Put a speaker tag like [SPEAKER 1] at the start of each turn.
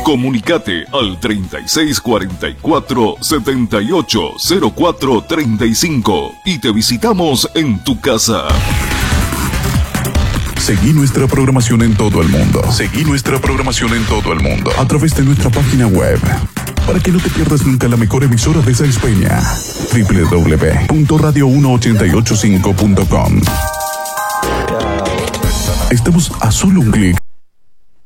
[SPEAKER 1] Comunicate al 3644-780435 y te visitamos en tu casa.
[SPEAKER 2] Seguí nuestra programación en todo el mundo. A través de nuestra página web. Para que no te pierdas nunca la mejor emisora de Sáenz Peña. www.radio1885.com. Estamos a solo un clic